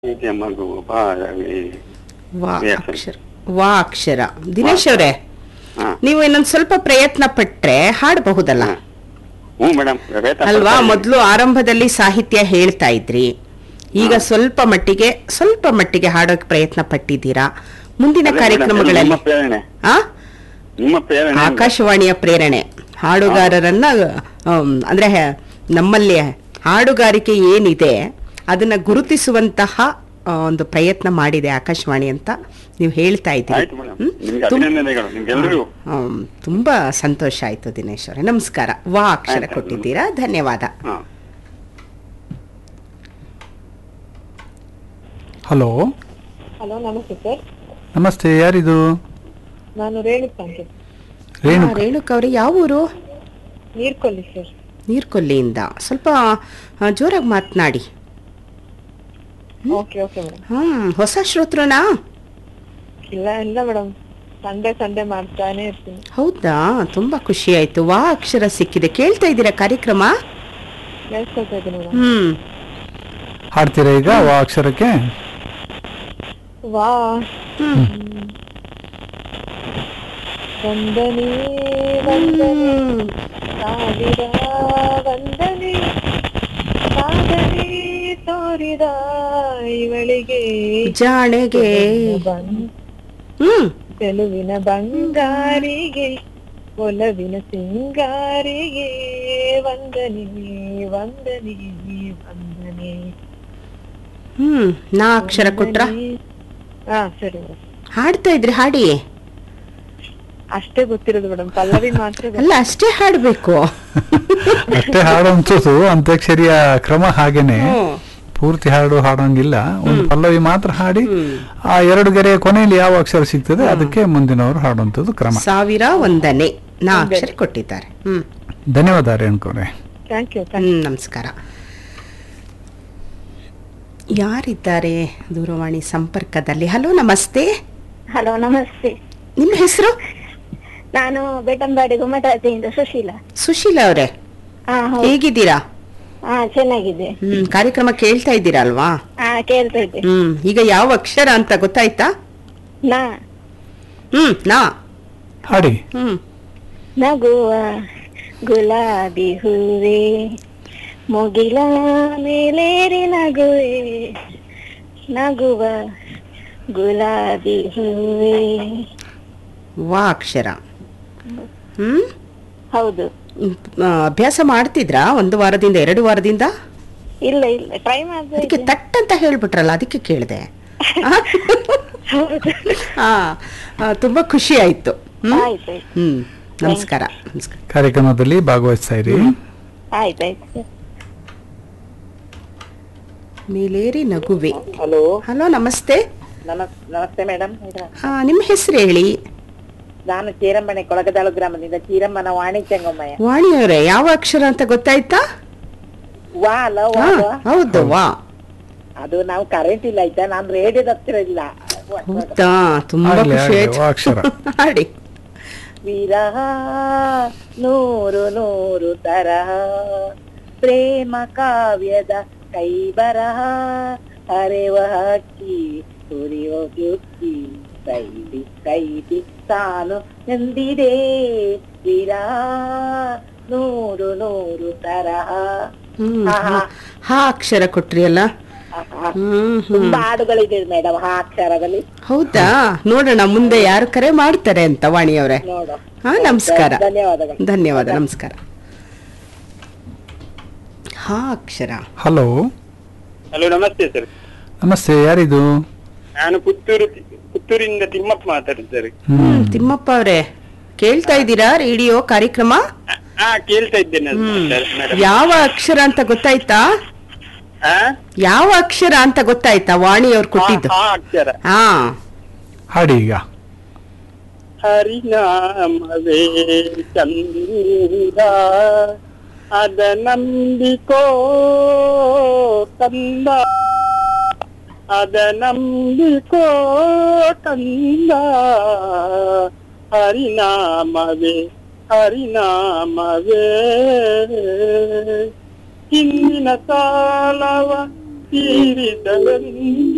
ಹೀಗೆ ಮಗು ಬಾಳವೇ ವಾ Reaction. ಅಕ್ಷರ ವಾ ಅಕ್ಷರ ದಿನೇಶ್ ಅವರೇ, ಹಾ. ನೀವು ಇನ್ನೊಂದ್ ಸ್ವಲ್ಪ ಪ್ರಯತ್ನ ಪಟ್ರೆ ಹಾಡಬಹುದಲ್ಲ ಹಾ. ಹ್ಞೂ ಮೇಡಮ್ ಅಲ್ವಾ? ಮೊದಲು ಆರಂಭದಲ್ಲಿ ಸಾಹಿತ್ಯ ಹೇಳ್ತಾ ಇದ್ರಿ, ಈಗ ಹಾ. ಸ್ವಲ್ಪ ಮಟ್ಟಿಗೆ ಹಾಡೋಕೆ ಪ್ರಯತ್ನ ಪಟ್ಟಿದ್ದೀರಾ. ಮುಂದಿನ ಅದೇ ಮೇಡಮ್, ಕಾರ್ಯಕ್ರಮಗಳಲ್ಲಿ ನಿಮ್ಮ ಪ್ರೇರಣೆ ಆ ನಿಮ್ಮ ಪ್ರೇರಣೆ ಆಕಾಶವಾಣಿಯ ಪ್ರೇರಣೆ ಹಾಡುಗಾರರನ್ನ ಅಂದ್ರೆ ನಮ್ಮಲ್ಲಿ ಹಾಡುಗಾರಿಕೆ ಏನಿದೆ ಅದನ್ನ ಗುರುತಿಸುವಂತಹ ಒಂದು ಪ್ರಯತ್ನ ಮಾಡಿದೆ ಆಕಾಶವಾಣಿ ಅಂತ ನೀವು ಹೇಳ್ತಾ ಇದ್ದೀರಿ. ಆಯ್ತು ಮೇಡಮ್, ನಿಮ್ಗೆ ಅಭಿನಂದನೆಗಳು ನಿಮ್ಗೆಲ್ಲರಿಗೂ. ತುಂಬಾ ಸಂತೋಷ ಆಯ್ತು ದಿನೇಶ್ ಅವರೇ, ನಮಸ್ಕಾರ. ವಾ ಅಕ್ಷರ ಆಯ್ತು. ಕೊಟ್ಟಿದ್ದೀರಾ, ಧನ್ಯವಾದ. ಹಾ. ಹಲೋ, ಹಲೋ, ನಮಸ್ತೆ ಸರ್. ನಮಸ್ತೆ. ಯಾರಿದು? ನಾನು ರೇಣುಕಾ ಅಂತ, ರೇಣುಕಾ ಅವರೇ, ಯಾವ ಊರು? ನೀರ್ಕೊಲ್ಲಿ ಸರ್. ನೀರ್ಕೊಲ್ಲಿಯಿಂದ. ಸ್ವಲ್ಪ ಜೋರಾಗಿ ಮಾತನಾಡಿ. Okay okay madam. ಹೊಸ ಶ್ರೋತ್ರನಾ? ಇಲ್ಲ ಇಲ್ಲ ಮೇಡಮ್, ಸಂಡೇ ಮಾಡ್ತಾನೆ ಇರ್ತೀನಿ. ಹೌದಾ, ತುಂಬಾ ಖುಷಿ ಆಯ್ತು. ವಾ ಅಕ್ಷರ ಸಿಕ್ಕಿದೆ. ಕೇಳ್ತಾ ಇದ್ದೀರಾ ಕಾರ್ಯಕ್ರಮ? ಕೇಳಿಸ್ಕೊಳ್ತಾ ಇದ್ದೀನಿ ಮೇಡಮ್. ಹಾಡ್ತೀರಾ ಈಗ ವಾ ಅಕ್ಷರಕ್ಕೆ? ವಾ ವಂದನೆ ವಂದನೆ ಸಾವಿರ ವಂದನೆ ಸಾಧನೆ ತೋರಿದ ಇವಳಿಗೆ ಜಾಣೆಗೆ. ಚೆಲುವಿನ ಬಂಗಾರಿಗೆ ಒಲವಿನ ಸಿಂಗಾರಿಗೆ ವಂದನೆ ವಂದನೆ ವಂದನೆ. ನಾ ಅಕ್ಷರ ಕೊಟ್ರ? ಹಾ ಸರಿ ಮೇಡಮ್. ಹಾಡ್ತಾ ಇದ್ರಿ, ಹಾಡಿ. ಅಷ್ಟೇ ಗೊತ್ತಿರೋದು ಮೇಡಮ್, ಪಲ್ಲವಿ ಮಾತ್ರ ಅಲ್ಲ, ಅಷ್ಟೇ ಹಾಡ್ಬೇಕು. ಅಷ್ಟೇ ಹಾಡುವಂಥದ್ದು ಅಂತ್ಯಾಕ್ಷರಿಯ ಕ್ರಮ ಹಾಗೇನೆ. ಪೂರ್ತಿ ಹಾಡೋಂಗಿಲ್ಲ. ಒಂದು ಪಲ್ಲವಿ ಮಾತ್ರ ಹಾಡಿ ಆ ಎರಡು ಗೆರೆಯ ಕೊನೆಯಲ್ಲಿ ಯಾವ ಅಕ್ಷರ ಸಿಗ್ತದೆ ಅದಕ್ಕೆ ಮುಂದಿನವರು ಹಾಡುವಂಥದ್ದು ಕ್ರಮ. ಸಾವಿರ ವಂದನೆ ನಾ ಅಕ್ಷರ ಕೊಟ್ಟಿದ್ದಾರೆ. ಧನ್ಯವಾದ ರೇಣುಕವ್ರೆ. Thank you. ನಮಸ್ಕಾರ. ಯಾರಿದ್ದಾರೆ ದೂರವಾಣಿ ಸಂಪರ್ಕದಲ್ಲಿ? ಹಲೋ, ನಮಸ್ತೆ. ಹಲೋ, ನಮಸ್ತೆ. ನಿಮ್ಮ ಹೆಸರು? ನಾನು ಬೆಟ್ಟಂಬಾಡಿ ಗುಮ್ಮಟಾತಿಯಿಂದ ಸುಶೀಲಾ. ಸುಶೀಲಾ ಅವರೇ, ಹಾ, ಹೌದು. ಹೇಗಿದ್ದೀರಾ? ಹಾ, ಚೆನ್ನಾಗಿದೆ. ಕಾರ್ಯಕ್ರಮ ಕೇಳ್ತಾ ಇದ್ದೀರಾ ಅಲ್ವಾ? ಹಾ, ಕೇಳ್ತಾ ಇದ್ದೆ. ಈಗ ಯಾವ ಅಕ್ಷರ ಅಂತ ಗೊತ್ತಾಯ್ತಾ? ನಾ ನಾ ಹಾಡಿ. ನಗುವ ಗುಲಾಬಿ ಹೂವೇ ಮುಗಿಲ ಮೇಲೇರಿ ನಗುವೆ ನಗುವ ಗುಲಾಬಿ ಹೂವೇ. ವಾ ಅಕ್ಷರ. ಹೌದು. ಅಭ್ಯಾಸ ಮಾಡ್ತಿದ್ರಾ? 1 ವಾರದಿಂದ 2 ವಾರದಿಂದ? ಇಲ್ಲ ಇಲ್ಲ, ಟ್ರೈ ಮಾಡಿದ್ರೆ. ಅದಕ್ಕೆ ತಟ್ ಅಂತ ಹೇಳ್ಬಿಟ್ರಲ್ಲ, ಅದಕ್ಕೆ ಕೇಳಿದೆ. ತುಂಬಾ ಖುಷಿ ಆಯ್ತು. ಆಯ್ತಾಯ್ತು. ನಮಸ್ಕಾರ. ನಮಸ್ಕಾರ. ಕಾರ್ಯಕ್ರಮದಲ್ಲಿ ಭಾಗವಹಿಸ್ತಾ ಇರಿ. ಆಯ್ತಾಯ್ತು. ಮೇಲೇರಿ ನಗುವೆ. ಹಲೋ, ಹಲೋ, ನಮಸ್ತೆ. ನಮಸ್ತೆ ಮೇಡಮ್. ನಿಮ್ಮ ಹೆಸರು ಹೇಳಿ. ನಾನು ಚೀರಂಬಣೆ ಕೊಳಗದಾಳು ಗ್ರಾಮದಿಂದ ಚೀರಮ್ಮನ ವಾಣಿ ಚೆಂಗಮ್ಮಯ್ಯ. ವಾಣಿಯವರೇ, ಯಾವ ಅಕ್ಷರ ಅಂತ ಗೊತ್ತಾಯ್ತಾ? ವಾ ಅಲ್ಲ, ಹೌದು, ವಾ. ಅದು ನಾವು ಕರೆಂಟ್ ಇಲ್ಲ ಆಯ್ತಾ, ನಾನು ರೇಡಿಯೋದ ಹತ್ತಿರ ಇಲ್ಲ. ಹೌದಾ, ತುಂಬಾ ಆಗ್ಲಿ, ಖುಷಿ ಆಗ್ಲಿ, ಆಯ್ತು. ವಾ ಅಕ್ಷರ. ಹಾಡಿ. ವಿರಹ ನೂರು ನೂರು ತರಹ ಪ್ರೇಮ ಕಾವ್ಯದ ಕೈ ಬರಹ ಹರೆವ ಹಕ್ಕಿ ಸುರಿಯೋ ಚುಕ್ಕಿ ಕೈದಿ ತಾನು ಎಂದಿದೆ ವಿರಹ ನೂರು ನೂರು ತರಹ. ಹಾ ಅಕ್ಷರ ಕೊಟ್ರಿ ಅಲ್ಲ. ತುಂಬಾ ಹಾಡುಗಳಿದೆ ಮೇಡಮ್ ಆ ಅಕ್ಷರದಲ್ಲಿ. ಹೌದಾ, ನೋಡೋಣ ಮುಂದೆ ಯಾರು ಕರೆ ಮಾಡ್ತಾರೆ ಅಂತ. ವಾಣಿಯವರೇ, ನೋಡು. ನಮಸ್ಕಾರ. ಧನ್ಯವಾದಗಳು. ಧನ್ಯವಾದ, ನಮಸ್ಕಾರ. ಹಾ ಅಕ್ಷರ. ಹಲೋ, ಹಲೋ, ನಮಸ್ತೆ ಸರ್. ನಮಸ್ತೆ. ಯಾರಿದು? ನಾನು ಪುತ್ತೂರಿಂದ ತಿಮ್ಮಪ್ಪ ಮಾತಾಡ್ತಾರೆ. ತಿಮ್ಮಪ್ಪ ಅವರೇ, ಕೇಳ್ತಾ ಇದ್ದೀರಾ ರೇಡಿಯೋ ಕಾರ್ಯಕ್ರಮ? ಹಾ, ಕೇಳ್ತಾ ಇದ್ದೇನೆ ಸರ್, ಮೇಡಮ್. ಯಾವ ಅಕ್ಷರ ಅಂತ ಗೊತ್ತಾಯ್ತಾ? ಹಾ? ಯಾವ ಅಕ್ಷರ ಅಂತ ಗೊತ್ತಾಯ್ತಾ? ವಾಣಿಯವ್ರು ಕೊಟ್ಟಿದ್ದು. ಆ ಅಕ್ಷರ ಹಾ, ಹಾಡಿ ಈಗ. ಹರಿನಾಮವೇ ಚಂದ ಅದ ನಂಬಿಕೋ ಕಂದ ಅದ ನಂಬಿಕೋ ಕಂದ ಹರಿನಾಮವೇ ಹರಿನಾಮವೇ ಹಿಂದಿನ ಕಾಲವ ತೀರಿದವೆಂದು